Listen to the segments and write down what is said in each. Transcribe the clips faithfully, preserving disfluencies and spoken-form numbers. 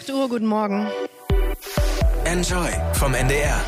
acht Uhr, guten Morgen. Enjoy vom N D R.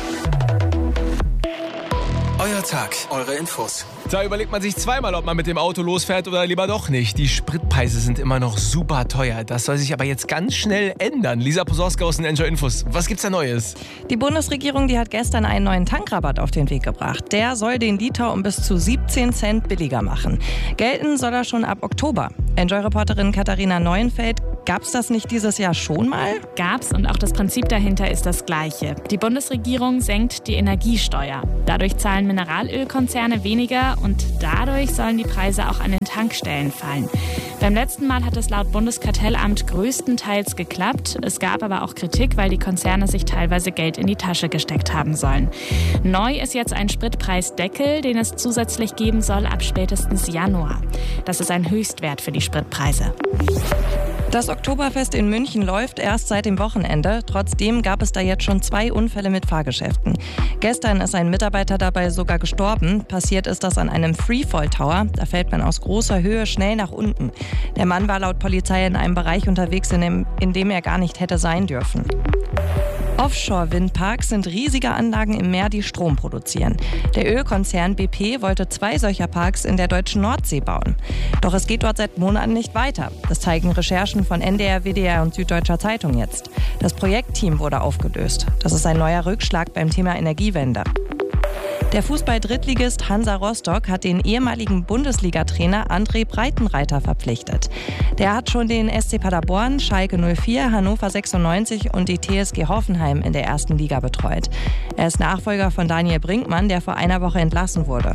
Euer Tag, eure Infos. Da überlegt man sich zweimal, ob man mit dem Auto losfährt oder lieber doch nicht. Die Spritpreise sind immer noch super teuer. Das soll sich aber jetzt ganz schnell ändern. Lisa Posorska aus den Enjoy Infos. Was gibt's da Neues? Die Bundesregierung, die hat gestern einen neuen Tankrabatt auf den Weg gebracht. Der soll den Liter um bis zu siebzehn Cent billiger machen. Gelten soll er schon ab Oktober. Enjoy-Reporterin Katharina Neuenfeld, gab's das nicht dieses Jahr schon mal? Gab's, und auch das Prinzip dahinter ist das gleiche. Die Bundesregierung senkt die Energiesteuer. Dadurch zahlen Mineralölkonzerne weniger und dadurch sollen die Preise auch an den Tankstellen fallen. Beim letzten Mal hat es laut Bundeskartellamt größtenteils geklappt. Es gab aber auch Kritik, weil die Konzerne sich teilweise Geld in die Tasche gesteckt haben sollen. Neu ist jetzt ein Spritpreisdeckel, den es zusätzlich geben soll ab spätestens Januar. Das ist ein Höchstwert für die Spritpreise. Das Oktoberfest in München läuft erst seit dem Wochenende. Trotzdem gab es da jetzt schon zwei Unfälle mit Fahrgeschäften. Gestern ist ein Mitarbeiter dabei sogar gestorben. Passiert ist das an einem Freefall Tower. Da fällt man aus großer Höhe schnell nach unten. Der Mann war laut Polizei in einem Bereich unterwegs, in dem, in dem er gar nicht hätte sein dürfen. Offshore-Windparks sind riesige Anlagen im Meer, die Strom produzieren. Der Ölkonzern B P wollte zwei solcher Parks in der deutschen Nordsee bauen. Doch es geht dort seit Monaten nicht weiter. Das zeigen Recherchen von N D R, W D R und Süddeutscher Zeitung jetzt. Das Projektteam wurde aufgelöst. Das ist ein neuer Rückschlag beim Thema Energiewende. Der Fußball-Drittligist Hansa Rostock hat den ehemaligen Bundesliga-Trainer André Breitenreiter verpflichtet. Der hat schon den S C Paderborn, Schalke null vier, Hannover sechsundneunzig und die T S G Hoffenheim in der ersten Liga betreut. Er ist Nachfolger von Daniel Brinkmann, der vor einer Woche entlassen wurde.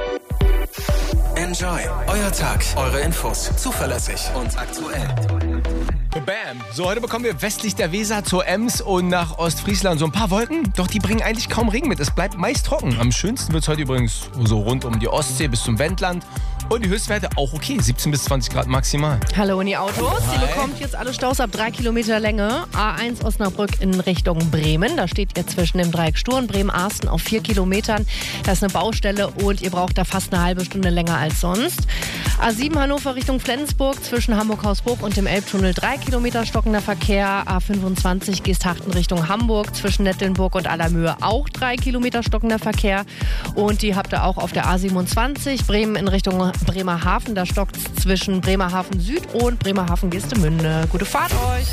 Enjoy, euer Tag, eure Infos. Zuverlässig und aktuell. Bam. So, heute bekommen wir westlich der Weser zur Ems und nach Ostfriesland so ein paar Wolken. Doch die bringen eigentlich kaum Regen mit. Es bleibt meist trocken. Am schönsten wird es heute übrigens so rund um die Ostsee bis zum Wendland. Und die Höchstwerte auch okay, siebzehn bis zwanzig Grad maximal. Hallo in die Autos. Hi. Ihr bekommt jetzt alle Staus ab drei Kilometer Länge. A eins Osnabrück in Richtung Bremen. Da steht ihr zwischen dem Dreieck Sturm, Bremen-Arsten auf vier Kilometern. Da ist eine Baustelle und ihr braucht da fast eine halbe Stunde länger als sonst. A sieben Hannover Richtung Flensburg zwischen Hamburg-Hausbruch und dem Elbtunnel drei Kilometer stockender Verkehr. A fünfundzwanzig Geesthachten Richtung Hamburg zwischen Nettelnburg und Allermöhe auch drei Kilometer stockender Verkehr. Und die habt ihr auch auf der A siebenundzwanzig Bremen in Richtung Bremerhaven. Da stockt es zwischen Bremerhaven Süd und Bremerhaven Geestemünde. Gute Fahrt euch!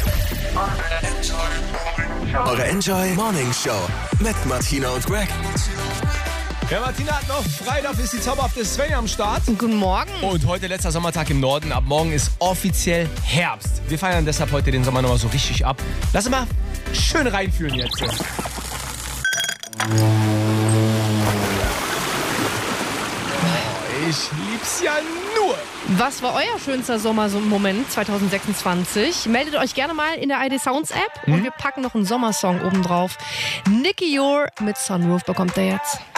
Eure Enjoy Morning Show mit Martina und Greg. Ja, Martina hat noch frei, dafür ist die zauberhafte Svenja am Start. Guten Morgen! Und heute letzter Sommertag im Norden. Ab morgen ist offiziell Herbst. Wir feiern deshalb heute den Sommer nochmal so richtig ab. Lass uns mal schön reinfühlen jetzt. Ich lieb's ja nur. Was war euer schönster Sommer so im Moment zwanzig sechsundzwanzig? Meldet euch gerne mal in der I D Sounds App und wir packen noch einen Sommersong oben drauf. Nicky Yor mit Sunroof bekommt ihr jetzt.